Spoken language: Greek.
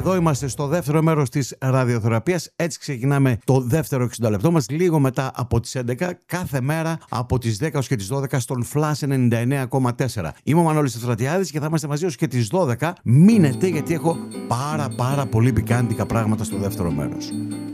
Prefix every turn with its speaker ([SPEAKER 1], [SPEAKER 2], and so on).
[SPEAKER 1] εδώ είμαστε στο δεύτερο μέρος της ραδιοθεραπείας. Έτσι ξεκινάμε το δεύτερο 60 λεπτό μας, λίγο μετά από τις 11, κάθε μέρα από τις 10 ως και τις 12 στον Flash 99,4. Είμαι ο Μανώλης Στρατιάδης και θα είμαστε μαζί ως και τις 12. Μείνετε, γιατί έχω πάρα πολύ πικάντικα πράγματα στο δεύτερο μέρος.